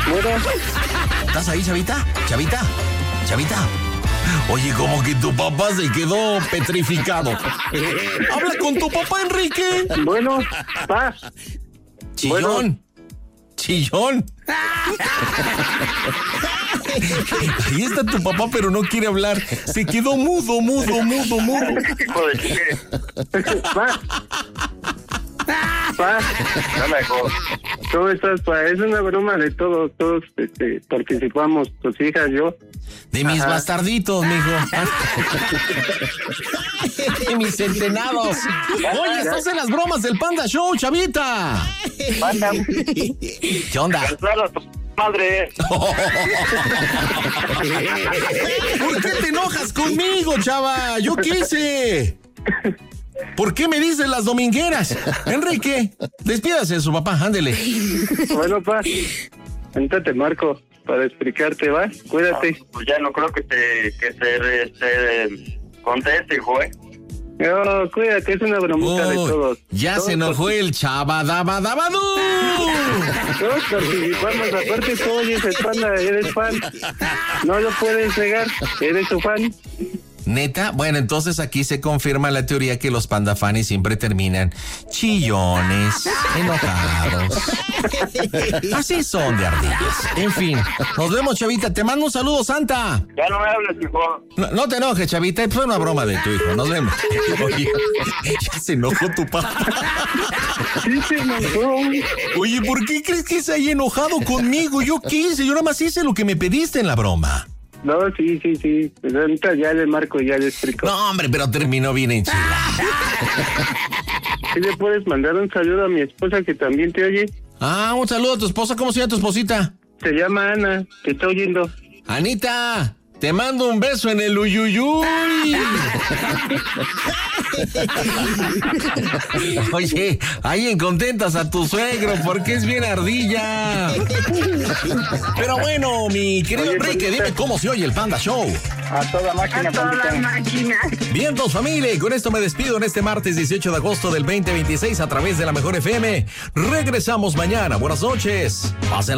Bueno. ¿Estás ahí, Chavita? ¿Chavita? Oye, como que tu papá se quedó petrificado. Habla con tu papá, Enrique. Bueno, pa. Chillón. Bueno. Chillón. Ahí está tu papá, pero no quiere hablar. Se quedó mudo. Pa. ¿Cómo estás, pa? Es una broma de todos participamos, tus hijas, yo. De mis bastarditos, mijo. De mis centenados. Oye, estás en las bromas del Panda Show, Chavita. Panda. ¿Qué onda? Claro, tu madre. ¿Por qué te enojas conmigo, chava? Yo quise. ¿Por qué me dices las domingueras? Enrique, despídase de su papá, ándele. Bueno, pa. Ahorita te marco para explicarte, ¿va? Cuídate. Pues ya no creo que te conteste, hijo, No, cuídate, es una bromita de todos. Ya todos se enojó el chabadabadabadú. Todos participamos, aparte tú oyes el Panda, eres fan. No lo puedes negar, eres su fan. ¿Neta? Bueno, entonces aquí se confirma la teoría que los pandafanes siempre terminan chillones, enojados. Así son de ardillas. En fin, nos vemos, Chavita. Te mando un saludo, Santa. Ya no me hables, hijo. No te enojes, Chavita. Fue una broma de tu hijo. Nos vemos. Oye, ya se enojó tu papá. Sí se enojó. Oye, ¿por qué crees que se haya enojado conmigo? ¿Yo qué hice? Yo nada más hice lo que me pediste en la broma. No, sí. Pues ahorita ya le marco y ya le explico. No, hombre, pero terminó bien enchilado. ¿Sí le puedes mandar un saludo a mi esposa que también te oye? Ah, un saludo a tu esposa. ¿Cómo se llama tu esposita? Se llama Ana, te está oyendo. Anita, te mando un beso en el uyuyuy. Oye, ahí encontentas a tu suegro porque es bien ardilla. Pero bueno, mi querido Enrique, dime cómo se oye el Panda Show. A toda máquina, máquina. Bien, pues familia, y con esto me despido en este martes 18 de agosto del 2026 a través de la Mejor FM. Regresamos mañana. Buenas noches. Pásenla